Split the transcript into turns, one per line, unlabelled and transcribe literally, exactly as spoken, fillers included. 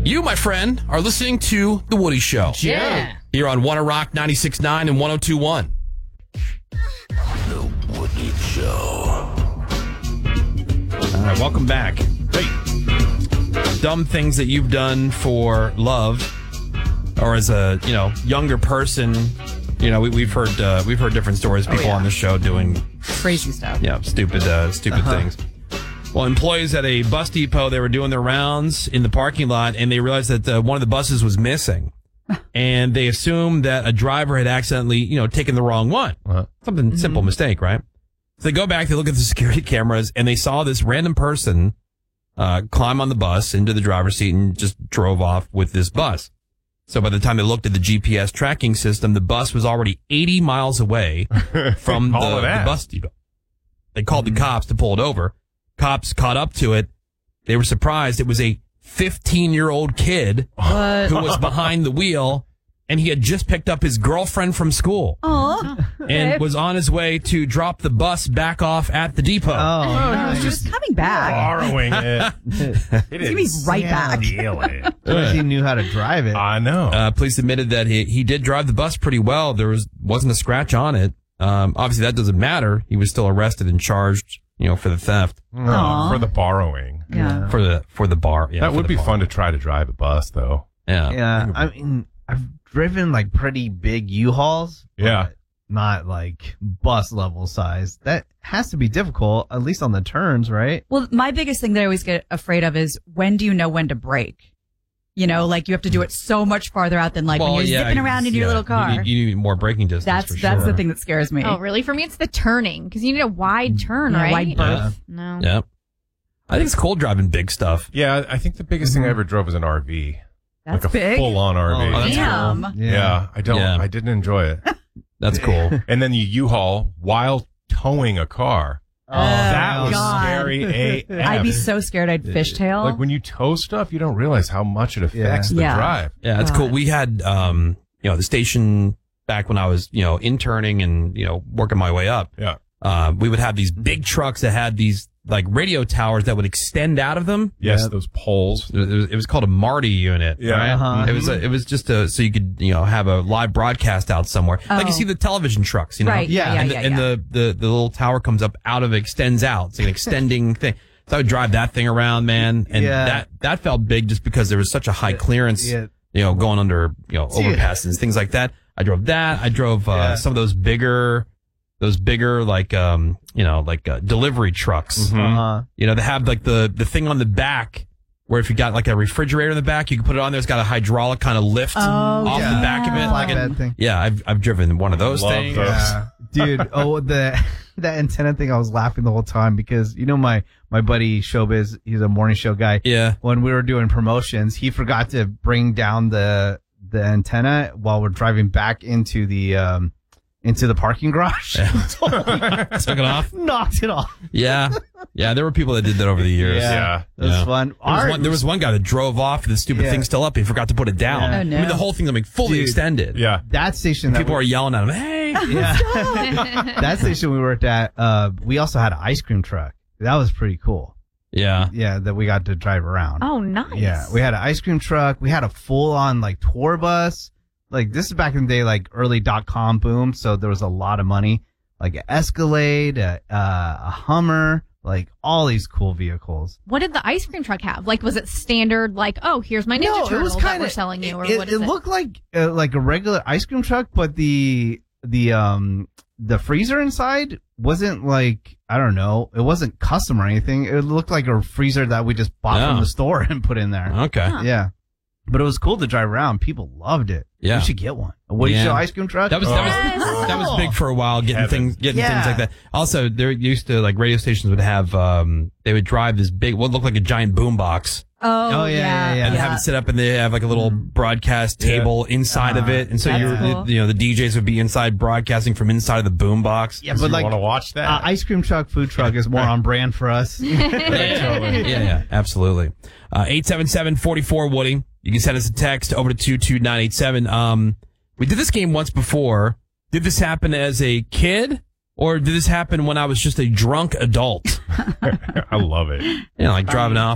You, my friend, are listening to The Woody Show.
Yeah.
Here on Wanna Rock ninety-six point nine and one oh two point one.
The Woody Show.
All right, welcome back. Hey. Dumb things that you've done for love, or as a you know younger person. You know, we, we've heard uh, we've heard different stories. People
oh, yeah.
on the show doing
crazy stuff.
Yeah, stupid uh, stupid uh-huh. things. Well, employees at a bus depot, they were doing their rounds in the parking lot, and they realized that uh, one of the buses was missing. And they assumed that a driver had accidentally, you know, taken the wrong one. Uh-huh. Something mm-hmm. simple mistake, right? So they go back, they look at the security cameras, and they saw this random person uh, climb on the bus into the driver's seat and just drove off with this bus. So by the time they looked at the G P S tracking system, the bus was already eighty miles away from the, the bus depot. They called mm-hmm. the cops to pull it over. Cops caught up to it. They were surprised. It was a fifteen-year-old kid what? who was behind the wheel, and he had just picked up his girlfriend from school.
Aww.
And was on his way to drop the bus back off at the depot.
Oh, nice. He was just coming back.
Borrowing it.
It is right back.
It.
Uh, he knew how to drive it.
I know.
Uh, police admitted that he, he did drive the bus pretty well. There was, wasn't a scratch on it. Um, obviously, that doesn't matter. He was still arrested and charged, you know, for the theft.
Oh, for the borrowing.
Yeah.
For the for the bar. Yeah,
that would be
bar.
fun to try to drive a bus, though.
Yeah.
Yeah. I mean, I've driven like pretty big U-Hauls.
Yeah.
Not like bus level size. That has to be difficult, at least on the turns, right?
Well, my biggest thing that I always get afraid of is when do you know when to brake? You know, like you have to do it so much farther out than like
well,
when you're
yeah,
zipping around in your
yeah.
little car.
You need, you need more braking distance.
That's
for
that's
sure.
the thing that scares me.
Oh, really? For me, it's the turning because you need a wide turn,
yeah,
right?
Wide berth.
Yeah.
No.
Yeah. I think it's cool driving big stuff.
Yeah, I think the biggest
Mm-hmm.
thing I ever drove was an R V.
That's
like a
big.
full-on R V.
Oh, that's
Damn.
cool.
Yeah. yeah, I don't.
Yeah.
I didn't enjoy it.
That's cool.
And then you U-Haul while towing a car.
Oh,
that was
God.
scary A F.
I'd be so scared I'd fishtail.
Like when you tow stuff, you don't realize how much it affects
Yeah.
the
Yeah.
drive.
Yeah, that's
God.
cool. We had, um, you know, the station back when I was, you know, interning and, you know, working my way up.
Yeah.
Uh, we would have these big trucks that had these like radio towers that would extend out of them.
Yes,
Yeah.
those poles.
It was, it was called a Marty unit.
Yeah.
Right?
Uh-huh.
It was a, it was just a, so you could, you know, have a live broadcast out somewhere. Like you
Oh.
see the television trucks, you know?
Right, yeah, yeah,
and the,
yeah,
and
yeah.
the, the, the little tower comes up out of it, extends out. It's like an extending thing. So I would drive that thing around, man. And
Yeah.
that, that felt big just because there was such a high clearance,
Yeah.
you know, going under, you know,
See-
overpasses, things like that. I drove that. I drove, uh,
Yeah.
some of those bigger, those bigger, like, um, you know, like, uh, delivery trucks.
Mhm.
Uh-huh.
You know, they have like the, the thing on the back where if you got like a refrigerator in the back, you can put it on there. It's got a hydraulic kind of lift
Oh,
off
yeah.
the back of it. Like
Flatbed
a,
thing.
yeah, I've, I've driven one of those
Love
things.
those.
Yeah. Dude, oh, the, that antenna thing, I was laughing the whole time because, you know, my, my buddy Showbiz, he's a morning show guy.
Yeah.
When we were doing promotions, he forgot to bring down the, the antenna while we're driving back into the, um, into the parking garage.
Took it off.
Knocked it off.
Yeah. Yeah. There were people that did that over the years.
Yeah.
It was
Yeah.
fun.
There was,
Our-
one, there was one guy that drove off with the stupid
Yeah.
thing still up. He forgot to put it down.
Yeah.
Oh, no.
I mean, the whole thing's like fully
Dude.
extended.
Yeah.
that station that
People
we-
are yelling at him. Hey.
yeah. that station we worked at, uh, we also had an ice cream truck. That was pretty cool.
Yeah.
Yeah, that we got to drive around.
Oh, nice.
Yeah, we had an ice cream truck. We had a full on like tour bus. Like this is back in the day, like early dot com boom. So there was a lot of money. Like an Escalade, a, uh, a Hummer, like all these cool vehicles.
What did the ice cream truck have? Like, was it standard? Like, oh, here's my Ninja
No,
Turtle
it was
that
kind
we're
of
selling you, or
it,
what is
it
it?
looked like uh, like a regular ice cream truck, but the the um the freezer inside wasn't like, I don't know, it wasn't custom or anything. It looked like a freezer that we just bought
Yeah.
from the store and put in there.
Okay.
Huh.
Yeah. But it was cool to drive around. People loved it.
Yeah.
We should get one. A Woody
Yeah.
Show ice cream truck?
That was, that was,
Yes.
that was big for a while, getting
Heaven.
things, getting
Yeah.
things like that. Also, there used to, like, radio stations would have, um, they would drive this big, what looked like a giant boom box.
Oh,
Oh, yeah, yeah, yeah.
And have it set up, and they have like a little broadcast table inside of it, and so
That's
you're,
cool.
you know, the D Js would be inside broadcasting from inside of the boom box.
Yeah,
So
but
you
like
want to watch that?
uh, ice cream truck, food truck is more on brand for us.
yeah, yeah, absolutely. Uh, eight seven seven, four four, Woody. You can send us a text over to two two nine eight seven. Um, we did this game once before. Did this happen as a kid, or did this happen when I was just a drunk adult?
I love it.
You know, like driving off